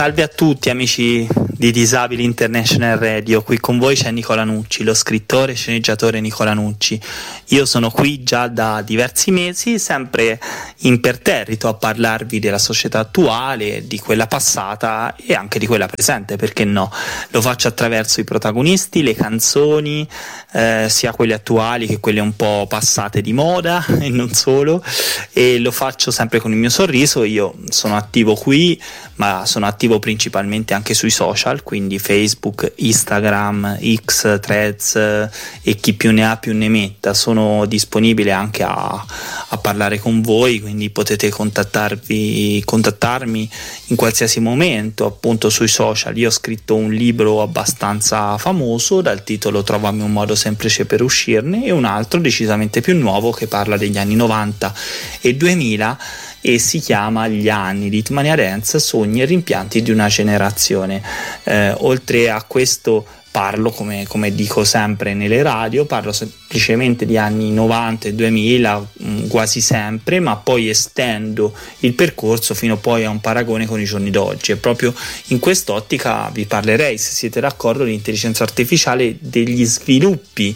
Salve a tutti amici di Disabili International Radio, qui con voi c'è Nicola Nucci, lo scrittore e sceneggiatore Nicola Nucci. Io sono qui già da diversi mesi, sempre imperterrito a parlarvi della società attuale, di quella passata e anche di quella presente, perché no? Lo faccio attraverso i protagonisti, le canzoni, sia quelle attuali che quelle un po' passate di moda e non solo, e lo faccio sempre con il mio sorriso. Io sono attivo qui, ma sono attivo principalmente anche sui social, quindi Facebook, Instagram, X, Threads e chi più ne ha più ne metta. Sono disponibile anche a parlare con voi, quindi potete contattarmi in qualsiasi momento, appunto sui social. Io ho scritto un libro abbastanza famoso dal titolo Trovami un modo semplice per uscirne, e un altro decisamente più nuovo che parla degli anni 90 e 2000 e si chiama Gli anni di Hitmania Dance, sogni e rimpianti di una generazione. Oltre a questo parlo, come dico sempre nelle radio, parlo semplicemente di anni 90 e 2000 quasi sempre, ma poi estendo il percorso fino poi a un paragone con i giorni d'oggi, e proprio in quest'ottica vi parlerei, se siete d'accordo, di intelligenza artificiale, degli sviluppi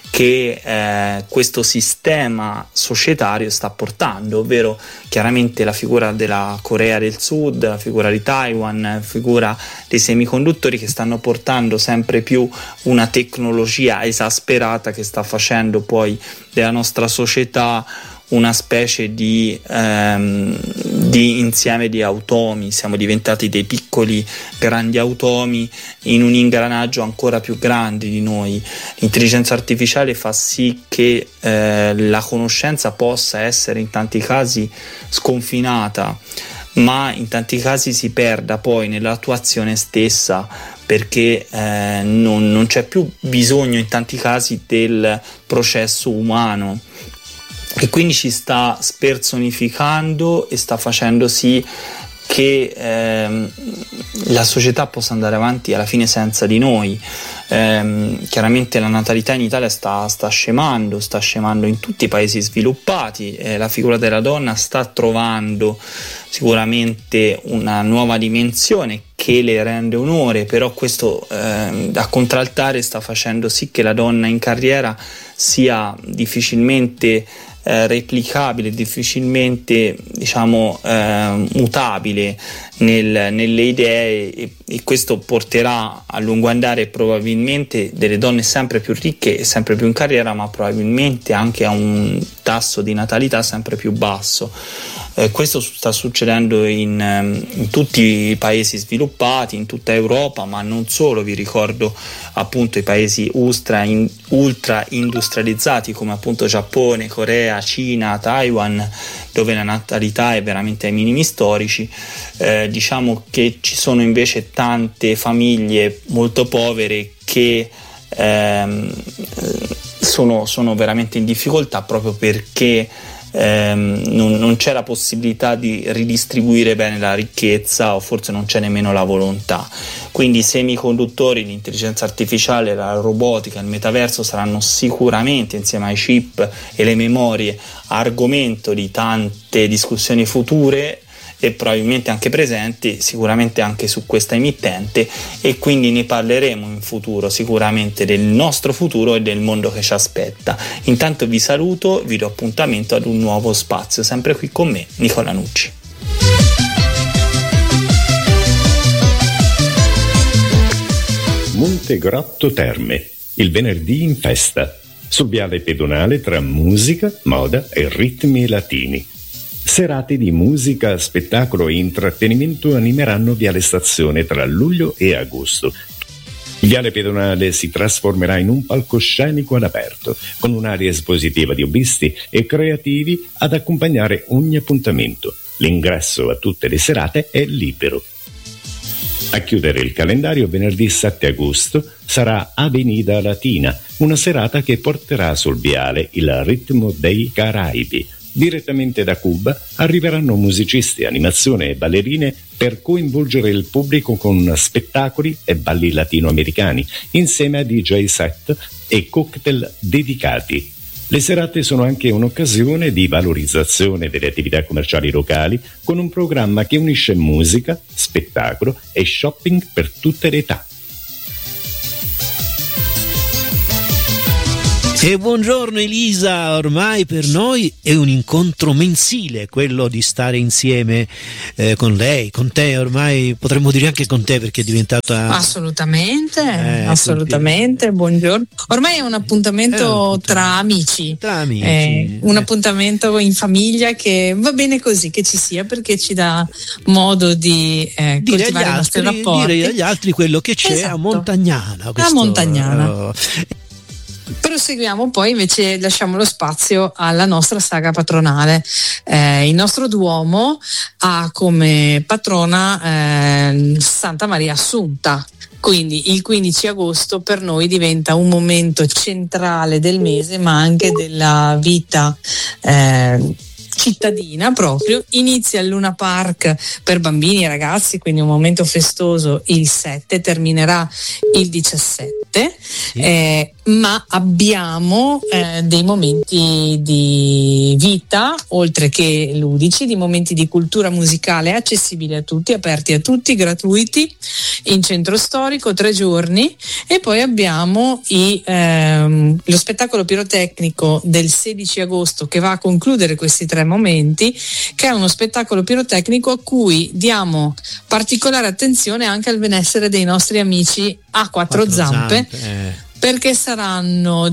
che questo sistema societario sta portando, ovvero chiaramente la figura della Corea del Sud, la figura di Taiwan, la figura dei semiconduttori, che stanno portando sempre più una tecnologia esasperata che sta facendo poi della nostra società una specie di insieme di automi. Siamo diventati dei piccoli grandi automi in un ingranaggio ancora più grande di noi. L'intelligenza artificiale fa sì che la conoscenza possa essere in tanti casi sconfinata, ma in tanti casi si perda poi nell'attuazione stessa, perché non c'è più bisogno in tanti casi del processo umano, e quindi ci sta spersonificando e sta facendo sì che la società possa andare avanti alla fine senza di noi. Chiaramente la natalità in Italia sta scemando in tutti i paesi sviluppati. La figura della donna sta trovando sicuramente una nuova dimensione che le rende onore, però questo a contraltare sta facendo sì che la donna in carriera sia difficilmente replicabile, difficilmente mutabile nelle idee, e questo porterà a lungo andare probabilmente delle donne sempre più ricche e sempre più in carriera, ma probabilmente anche a un tasso di natalità sempre più basso. Questo sta succedendo in tutti i paesi sviluppati, in tutta Europa, ma non solo. Vi ricordo appunto i paesi ultra industrializzati come appunto Giappone, Corea, Cina, Taiwan, dove la natalità è veramente ai minimi storici. Diciamo che ci sono invece tante famiglie molto povere che sono veramente in difficoltà, proprio perché non c'è la possibilità di ridistribuire bene la ricchezza, o forse non c'è nemmeno la volontà. Quindi i semiconduttori, l'intelligenza artificiale, la robotica, il metaverso saranno sicuramente, insieme ai chip e le memorie, argomento di tante discussioni future e probabilmente anche presenti, sicuramente anche su questa emittente, e quindi ne parleremo in futuro, sicuramente del nostro futuro e del mondo che ci aspetta. Intanto vi saluto, vi do appuntamento ad un nuovo spazio, sempre qui con me, Nicola Nucci. Montegrotto Terme, il venerdì in festa, sul viale pedonale tra musica, moda e ritmi latini. Serate di musica, spettacolo e intrattenimento animeranno Viale Stazione tra luglio e agosto. Il viale pedonale si trasformerà in un palcoscenico all'aperto, con un'area espositiva di hobbisti e creativi ad accompagnare ogni appuntamento. L'ingresso a tutte le serate è libero. A chiudere il calendario, venerdì 7 agosto, sarà Avenida Latina, una serata che porterà sul viale il ritmo dei Caraibi. Direttamente da Cuba arriveranno musicisti, animazione e ballerine per coinvolgere il pubblico con spettacoli e balli latinoamericani, insieme a DJ set e cocktail dedicati. Le serate sono anche un'occasione di valorizzazione delle attività commerciali locali con un programma che unisce musica, spettacolo e shopping per tutte le età. E buongiorno Elisa, ormai per noi è un incontro mensile quello di stare insieme con lei, con te, ormai potremmo dire anche con te perché è diventata... Assolutamente, buongiorno. Ormai è un appuntamento tra amici, un appuntamento in famiglia che va bene così che ci sia, perché ci dà modo di coltivare i nostri rapporti. Dire agli altri quello che c'è, esatto. A Montagnana. Proseguiamo poi, invece lasciamo lo spazio alla nostra saga patronale. Il nostro Duomo ha come patrona Santa Maria Assunta, quindi il 15 agosto per noi diventa un momento centrale del mese, ma anche della vita cittadina proprio. Inizia il Luna Park per bambini e ragazzi, quindi un momento festoso il 7, terminerà il 17, sì. Ma abbiamo dei momenti di vita, oltre che ludici, di momenti di cultura musicale accessibili a tutti, aperti a tutti, gratuiti, in centro storico, 3 giorni, e poi abbiamo lo spettacolo pirotecnico del 16 agosto che va a concludere questi 3 momenti, che è uno spettacolo pirotecnico a cui diamo particolare attenzione anche al benessere dei nostri amici a quattro zampe. Perché sarà uno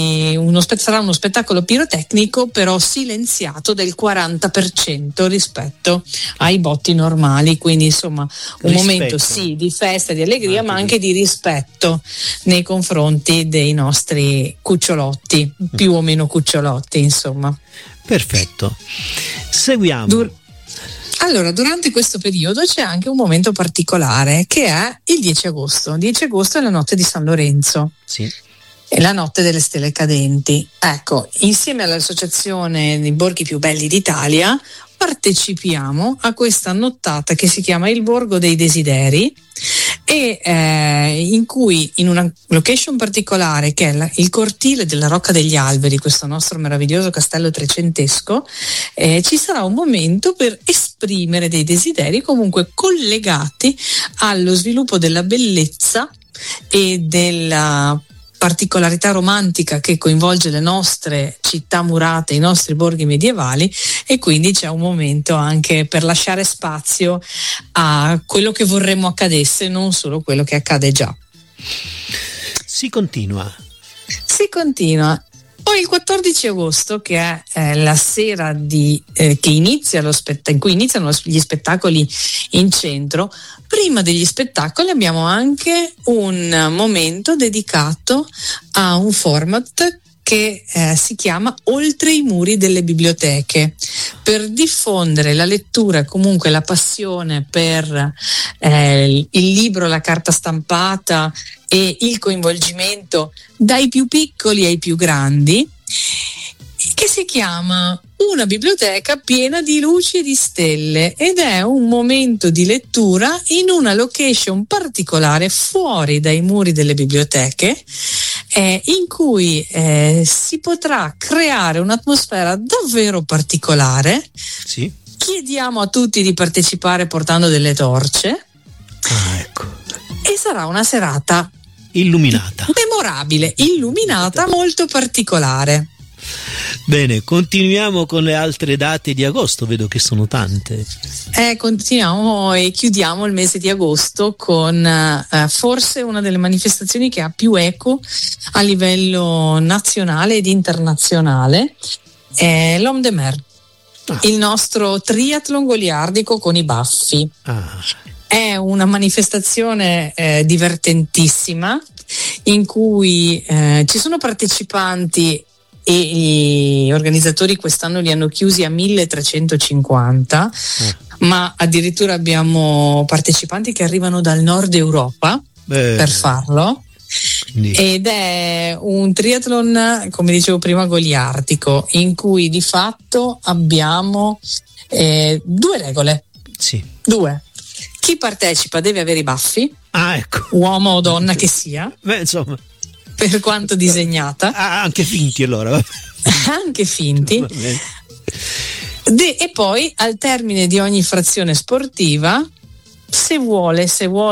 spettacolo pirotecnico però silenziato del 40% rispetto ai botti normali, quindi insomma un momento sì di festa, di allegria, ma anche di rispetto nei confronti dei nostri cucciolotti, più o meno cucciolotti, insomma. Perfetto, seguiamo. Allora, durante questo periodo c'è anche un momento particolare che è il 10 agosto. 10 agosto è la notte di San Lorenzo. Sì. È la notte delle stelle cadenti. Ecco, insieme all'Associazione dei Borghi Più Belli d'Italia partecipiamo a questa nottata che si chiama il Borgo dei Desideri, e in cui, in una location particolare che è il cortile della Rocca degli Alberi, questo nostro meraviglioso castello trecentesco, ci sarà un momento per esprimere dei desideri comunque collegati allo sviluppo della bellezza e della particolarità romantica che coinvolge le nostre città murate, i nostri borghi medievali, e quindi c'è un momento anche per lasciare spazio a quello che vorremmo accadesse, non solo quello che accade già. Si continua. Poi il 14 agosto, che è la sera che inizia in cui iniziano gli spettacoli in centro, prima degli spettacoli abbiamo anche un momento dedicato a un format che si chiama Oltre i muri delle biblioteche, per diffondere la lettura e comunque la passione per il libro, la carta stampata e il coinvolgimento dai più piccoli ai più grandi, che si chiama Una biblioteca piena di luci e di stelle, ed è un momento di lettura in una location particolare fuori dai muri delle biblioteche, in cui si potrà creare un'atmosfera davvero particolare. Sì. Chiediamo a tutti di partecipare portando delle torce. Ecco. E sarà una serata illuminata, memorabile, illuminata, molto particolare. Bene, continuiamo con le altre date di agosto, vedo che sono tante. Continuiamo e chiudiamo il mese di agosto con forse una delle manifestazioni che ha più eco a livello nazionale ed internazionale, l'Homme de Mer, il nostro triathlon goliardico con i baffi. È una manifestazione divertentissima in cui ci sono partecipanti, e gli organizzatori quest'anno li hanno chiusi a 1350, ma addirittura abbiamo partecipanti che arrivano dal nord Europa per farlo. Ed è un triathlon, come dicevo prima, goliardico, in cui di fatto abbiamo 2 regole. Sì. 2. Chi partecipa deve avere i baffi, ecco. uomo o donna che sia. Beh, insomma. per quanto disegnata. Anche finti allora. Anche finti. E poi al termine di ogni frazione sportiva, se vuole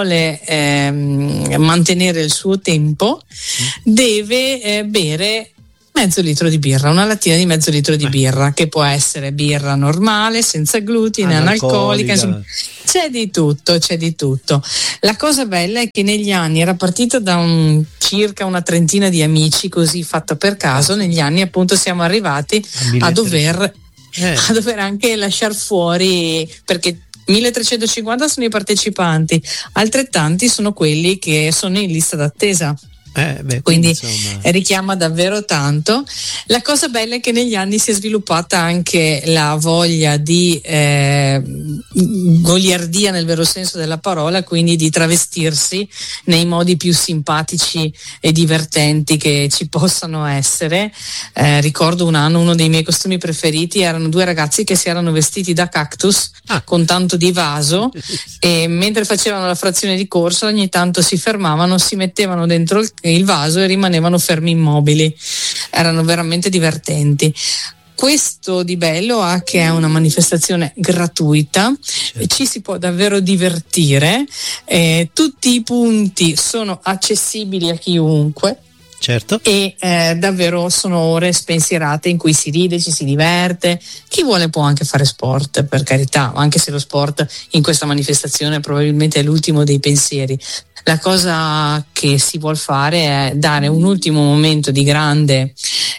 mantenere il suo tempo, deve bere mezzo litro di birra, una lattina di mezzo litro di birra, che può essere birra normale, senza glutine, analcolica, insomma, c'è di tutto. La cosa bella è che negli anni era partito da circa una trentina di amici, così fatto per caso, negli anni appunto siamo arrivati a dover anche lasciar fuori, perché 1350 sono i partecipanti, altrettanti sono quelli che sono in lista d'attesa. Quindi richiama davvero tanto. La cosa bella è che negli anni si è sviluppata anche la voglia di goliardia nel vero senso della parola, quindi di travestirsi nei modi più simpatici e divertenti che ci possano essere. Ricordo un anno, uno dei miei costumi preferiti erano due ragazzi che si erano vestiti da cactus con tanto di vaso e mentre facevano la frazione di corsa ogni tanto si fermavano, si mettevano dentro il vaso e rimanevano fermi immobili. Erano veramente divertenti. Questo di bello ha che è una manifestazione gratuita, ci si può davvero divertire, tutti i punti sono accessibili a chiunque. Certo. E davvero sono ore spensierate in cui si ride, ci si diverte. Chi vuole può anche fare sport, per carità, anche se lo sport in questa manifestazione probabilmente è l'ultimo dei pensieri. La cosa che si vuol fare è dare un ultimo momento di grande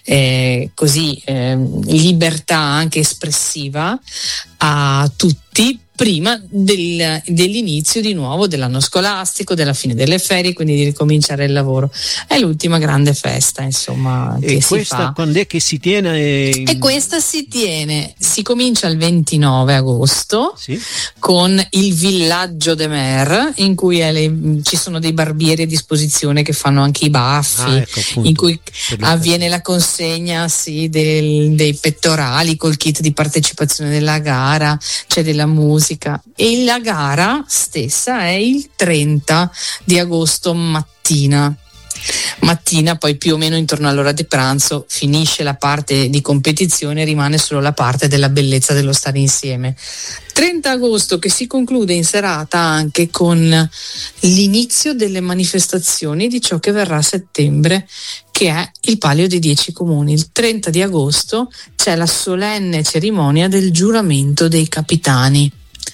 libertà anche espressiva a tutti, prima dell'inizio di nuovo dell'anno scolastico, della fine delle ferie, quindi di ricominciare il lavoro. È l'ultima grande festa, insomma, che si fa. Quando è che si tiene? E questa si comincia il 29 agosto con il Villaggio de Mer, in cui ci sono dei barbieri a disposizione che fanno anche i baffi, in cui avviene la consegna dei pettorali col kit di partecipazione della gara, c'è della musica. E la gara stessa è il 30 di agosto mattina, poi più o meno intorno all'ora di pranzo finisce la parte di competizione, rimane solo la parte della bellezza dello stare insieme. 30 agosto che si conclude in serata anche con l'inizio delle manifestazioni di ciò che verrà a settembre, che è il Palio dei 10 Comuni. Il 30 di agosto c'è la solenne cerimonia del giuramento dei capitani.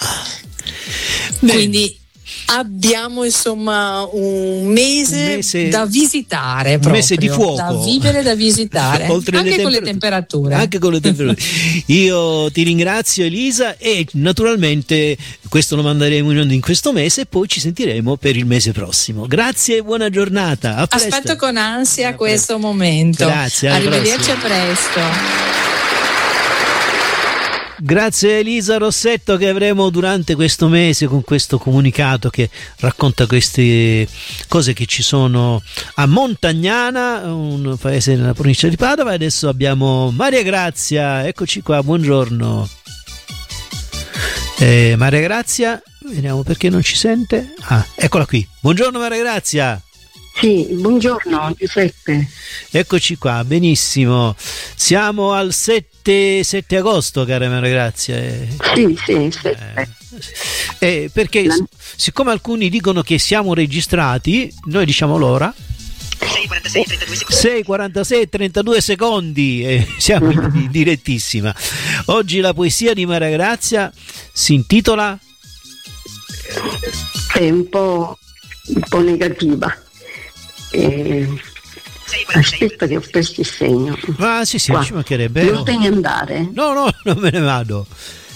Quindi abbiamo insomma un mese da visitare, proprio, un mese di fuoco, da vivere, da visitare. Anche con le temperature. Anche con le temperature. Io ti ringrazio, Elisa, e naturalmente questo lo manderemo in questo mese e poi ci sentiremo per il mese prossimo. Grazie e buona giornata. A presto. Aspetto con ansia questo momento. Grazie. Arrivederci, a presto. Grazie a Elisa Rossetto, che avremo durante questo mese con questo comunicato che racconta queste cose che ci sono a Montagnana, un paese nella provincia di Padova. E adesso abbiamo Maria Grazia, eccoci qua, buongiorno. Maria Grazia, vediamo perché non ci sente. Eccola qui. Buongiorno Maria Grazia. Sì, buongiorno Giuseppe. Eccoci qua, benissimo. Siamo al 7 agosto, cara Maria Grazia. Sì. Perché siccome alcuni dicono che siamo registrati, noi diciamo l'ora. 6:46 32 secondi, siamo in direttissima. Oggi la poesia di Maria Grazia si intitola? È un po' negativa. Aspetta che ho perso il segno. Sì, ci mancherebbe. Non te ne andare? No, non me ne vado.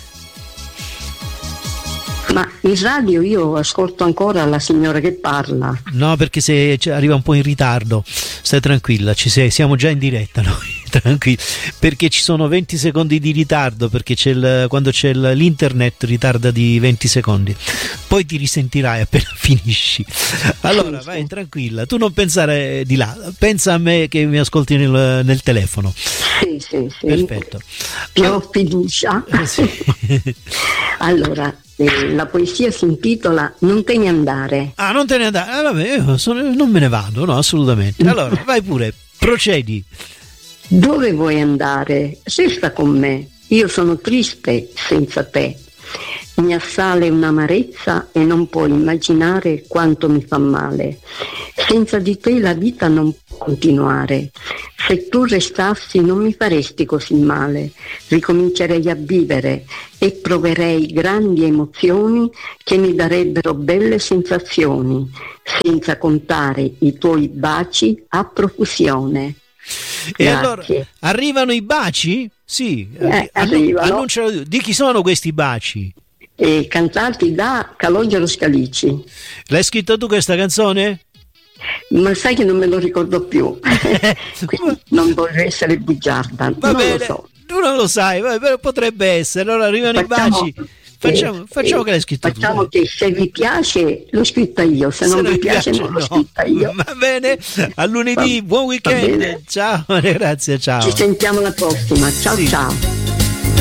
Ma in radio io ascolto ancora la signora che parla. No, perché se arriva un po' in ritardo. Stai tranquilla, siamo già in diretta noi. Tranquillo, perché ci sono 20 secondi di ritardo, perché quando c'è l'internet ritarda di 20 secondi. Poi ti risentirai appena finisci. Allora vai tranquilla, tu non pensare di là, pensa a me che mi ascolti nel telefono. Sì. Perfetto. Ti ho fiducia. Sì. Allora, La poesia si intitola Non te ne andare. Ah, non te ne andare. Vabbè, non me ne vado, no, assolutamente. Allora, vai pure, procedi. Dove vuoi andare? Resta con me. Io sono triste senza te. Mi assale un'amarezza e non puoi immaginare quanto mi fa male. Senza di te la vita non può continuare. Se tu restassi non mi faresti così male. Ricomincerei a vivere e proverei grandi emozioni che mi darebbero belle sensazioni, senza contare i tuoi baci a profusione. E Grazie. allora arrivano i baci? Sì, arrivano. Annuncialo. Di chi sono questi baci? Cantati da Calogero Scalici. L'hai scritta tu questa canzone? Ma sai che non me lo ricordo più. Quindi non vorrei essere bugiarda. Va non bene, lo so. tu non lo sai, però potrebbe essere. Allora arrivano i baci. Facciamo che l'hai scritto tu. Facciamo che se vi piace l'ho scritta io, se non vi piace non l'ho scritta io. Va bene, a lunedì, buon weekend. Ciao, grazie, ciao. Ci sentiamo la prossima. Ciao, sì. Ciao.